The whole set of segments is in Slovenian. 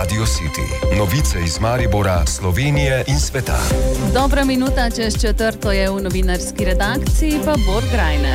Radio City. Novice iz Maribora, Slovenije in sveta. Dobra minuta čez četrto je v novinarski redakciji pa Bor Grajner.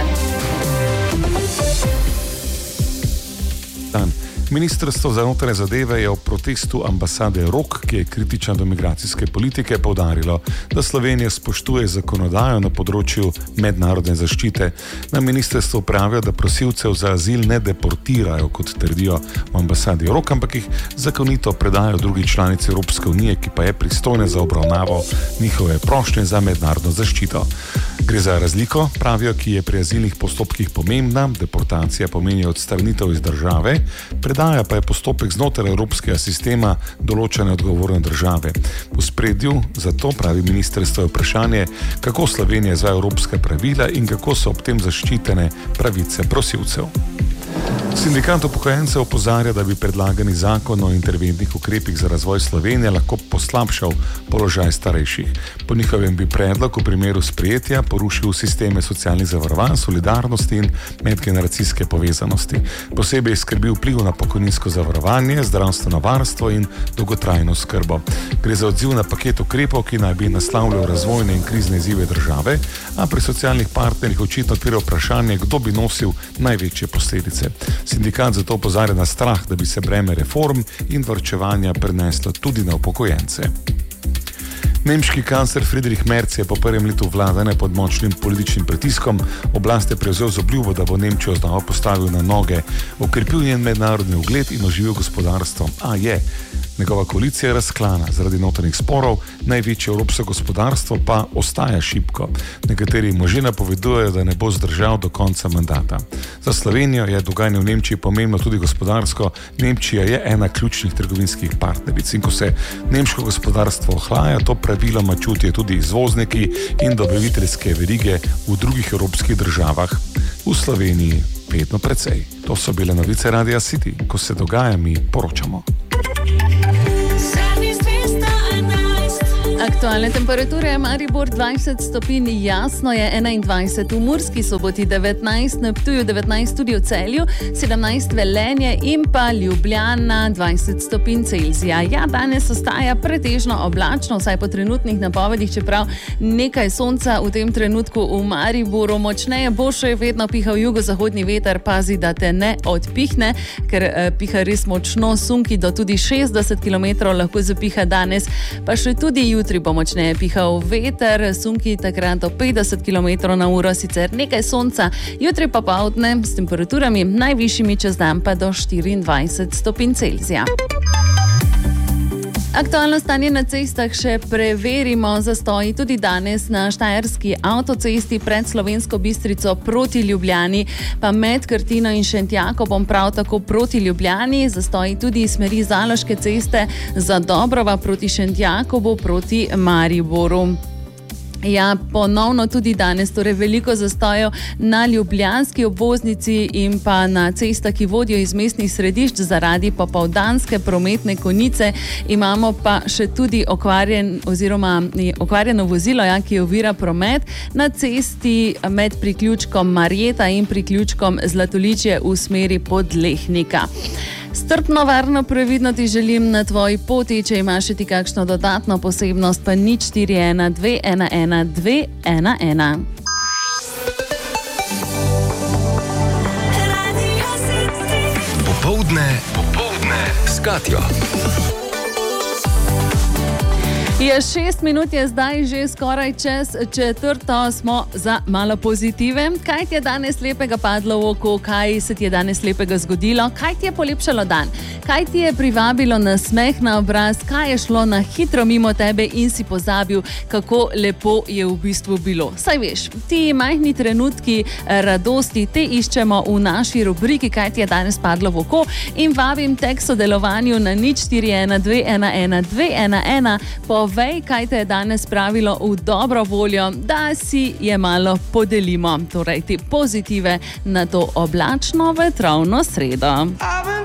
Ministrstvo za notranje zadeve je ob protestu ambasade ROK, ki je kritična do migracijske politike, poudarilo, da Slovenija spoštuje zakonodajo na področju mednarodne zaščite. Na ministrstvu pravijo, da prosilcev za azil ne deportirajo, kot trdijo v ambasadi ROK, ampak jih zakonito predajo drugi članici Evropske unije, ki pa je pristojna za obravnavo njihove prošnje za mednarodno zaščito. Gre za razliko, pravijo, ki je pri azilnih postopkih pomembna. Deportacija pomeni odstranitev iz države, predaja pa je postopek znotraj evropskega sistema določene odgovorne države. V spredju zato, pravi ministrstvo, je vprašanje, kako Slovenija izvaja evropska pravila in kako so ob tem zaščitene pravice prosilcev. Sindikat upokojencev opozarja, da bi predlagani zakon o interventnih ukrepih za razvoj Slovenije lahko poslabšal položaj starejših. Po njihovem bi predlog v primeru sprejetja porušil sisteme socialnih zavarovanj, solidarnosti in medgeneracijske povezanosti. Posebej skrbi vpliv na pokojninsko zavarovanje, zdravstveno varstvo in dolgotrajno skrbo. Gre za odziv na paket ukrepov, ki naj bi naslavljal razvojne in krizne izzive države, a pri socialnih partnerjih očitno odpira vprašanje, kdo bi nosil največje posledice. Sindikat zato opozarja na strah, da bi se breme reform in varčevanja preneslo tudi na upokojence. Nemški kancler Friedrich Merz je po prvem letu vladanja pod močnim političnim pritiskom oblast je prevzel z obljubo, da bo Nemčijo znova postavil na noge, okrepil njen mednarodni ugled in oživil gospodarstvo. Njegova koalicija je razklana zaradi notranjih sporov, največje evropsko gospodarstvo pa ostaja šibko. Nekateri možje napovedujejo, da ne bo zdržal do konca mandata. Za Slovenijo je dogajanje v Nemčiji pomembno tudi gospodarsko. Nemčija je ena ključnih trgovinskih partneric in ko se nemško gospodarstvo ohlaja, to praviloma čutijo tudi izvozniki in dobaviteljske verige v drugih evropskih državah. V Sloveniji vedno precej. To so bile novice Radia City. Ko se dogaja, mi poročamo. Aktualne temperature: Maribor 20 stopinj, jasno je 21, v Murski Soboti 19, na Ptuju 19, tudi v Celju 17, Velenje in pa Ljubljana 20 stopinj Celzija. Danes ostaja pretežno oblačno, vsaj po trenutnih napovedih, čeprav nekaj sonca v tem trenutku v Mariboru. Močneje bo še vedno pihal jugozahodni veter, pazi, da te ne odpihne, ker piha res močno, sunki do tudi 60 km lahko zapiha danes, pa še tudi jutri bo močneje pihal veter, sunki takrat do 50 km/h, sicer nekaj sonca, jutri pa popoldne s temperaturami najvišjimi čez dan pa do 24 stopinj Celzija. Aktualno stanje na cestah še preverimo. Zastoji tudi danes na Štajerski avtocesti pred Slovensko Bistrico proti Ljubljani, pa med Krtino in Šentjakobom prav tako proti Ljubljani. Zastoji tudi iz smeri Zaloške ceste za Dobrova proti Šentjakobu proti Mariboru. Ponovno tudi danes, torej veliko zastojev na ljubljanski obvoznici in pa na cestah, ki vodijo iz mestnih središč zaradi popoldanske prometne konice. Imamo pa še tudi okvarjeno vozilo, ki ovira promet na cesti med priključkom Marjeta in priključkom Zlatoličje v smeri Podlehnika. Strpno, varno, previdno ti želim na tvoji poti. Če imaš ti kakšno dodatno posebnost, pa 041 211 211. Popoldne s Katjo. 6 minut je zdaj že skoraj čez četrto, smo za malo pozitive. Kaj ti je danes lepega padlo v oko, kaj se ti je danes lepega zgodilo, kaj ti je polepšalo dan, kaj ti je privabilo na smeh na obraz, kaj je šlo na hitro mimo tebe in si pozabil, kako lepo je v bistvu bilo. Saj veš, ti majhni trenutki radosti, te iščemo v naši rubriki Kaj ti je danes padlo v oko in vabim te k sodelovanju na 041 211 211. Povej, kaj te je danes spravilo v dobro voljo, da si je malo podelimo, torej te pozitive na to oblačno vetrovno sredo.